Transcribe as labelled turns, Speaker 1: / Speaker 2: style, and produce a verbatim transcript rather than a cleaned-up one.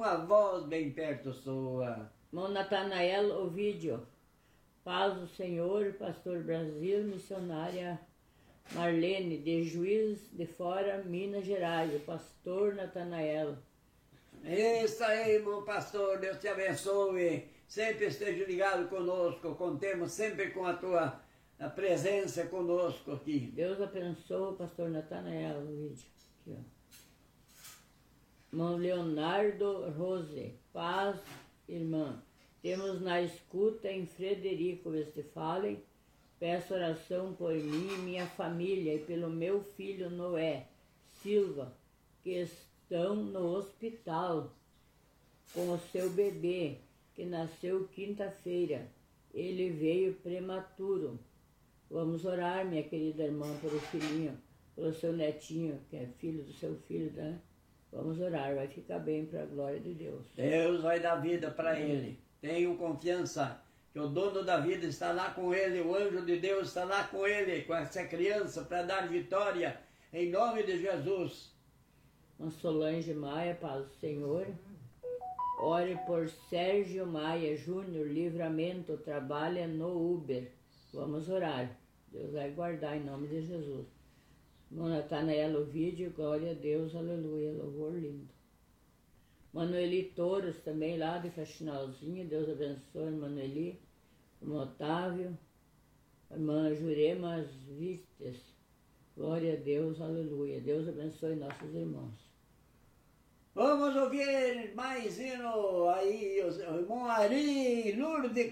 Speaker 1: uma voz bem perto sua.
Speaker 2: Irmão Natanael Ovídio, paz do Senhor, pastor Brasil, missionária Marlene, de Juiz de Fora, Minas Gerais, o pastor Natanael.
Speaker 1: Isso aí, irmão pastor, Deus te abençoe. Sempre esteja ligado conosco, contemos sempre com a tua a presença conosco aqui.
Speaker 2: Deus abençoe o pastor Natanael Ovídio. Aqui, ó. Irmão Leonardo Rose, paz, irmã. Temos na escuta em Frederico Westphalen. Peço oração por mim e minha família e pelo meu filho Noé Silva, que estão no hospital com o seu bebê, que nasceu quinta-feira. Ele veio prematuro. Vamos orar, minha querida irmã, pelo filhinho, pelo seu netinho, que é filho do seu filho, né? Vamos orar, vai ficar bem para a glória de Deus.
Speaker 1: Deus vai dar vida para ele. Tenho confiança que o dono da vida está lá com ele, o anjo de Deus está lá com ele, com essa criança, para dar vitória, em nome de Jesus.
Speaker 2: Uma Solange Maia, paz do Senhor. Ore por Sérgio Maia Júnior, livramento, trabalha no Uber. Vamos orar. Deus vai guardar em nome de Jesus. Irmão Natanael Ovídio, glória a Deus, aleluia, louvor lindo. Manueli Touros, também lá de Faxinalzinho, Deus abençoe, Manueli. Irmão Otávio, irmã Jurema Vistes, glória a Deus, aleluia. Deus abençoe nossos irmãos.
Speaker 1: Vamos ouvir mais hino aí, o irmão Ari Lourdes